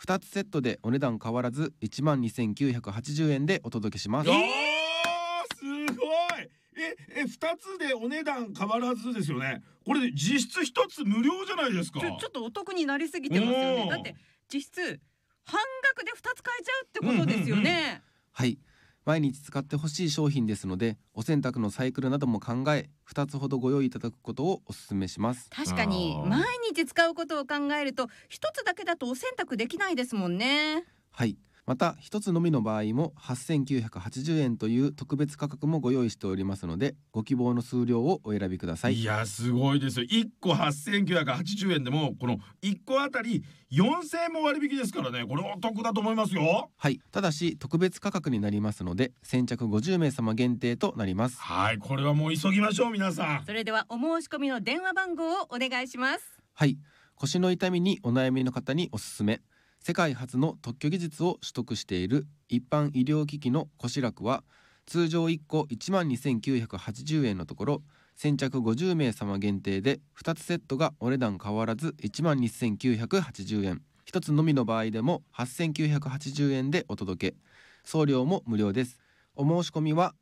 2つセットでお値段変わらず 12,980 円でお届けします。 すごい。2つでお値段変わらずですよね。これで実質1つ無料じゃないですか。 ちょっとお得になりすぎてますよね。だって実質半額で2つ買えちゃうってことですよね。 はい、毎日使ってほしい商品ですので、お洗濯のサイクルなども考え2つほどご用意いただくことをお勧めします。 確かに毎日使うことを考えると1つだけだとお洗濯できないですもんね。 はい、また1つのみの場合も 8,980 円という特別価格もご用意しておりますので、ご希望の数量をお選びください。 いやすごいですよ。1個 8,980 円でもこの1個あたり4,000円も割引ですからね。これお得だと思いますよ。 はい、ただし特別価格になりますので先着50名様限定となります。 はい、これはもう急ぎましょう皆さん。 それではお申し込みの電話番号をお願いします。 はい、腰の痛みにお悩みの方におすすめ、世界初の特許技術を取得している一般医療機器の腰楽は通常1個 12,980 円のところ、先着50名様限定で2つセットがお値段変わらず 12,980 円、1つのみの場合でも 8,980 円でお届け、送料も無料です。お申し込みは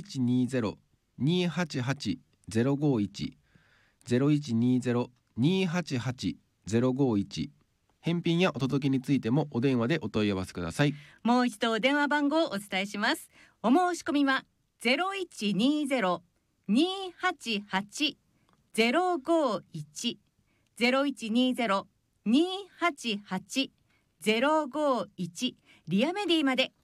0120-288-051 0120-288-051、返品やお届けについてもお電話でお問い合わせください。 もう一度お電話番号をお伝えします。お申し込みは 0120-288-051 0120-288-051 リアメディまで。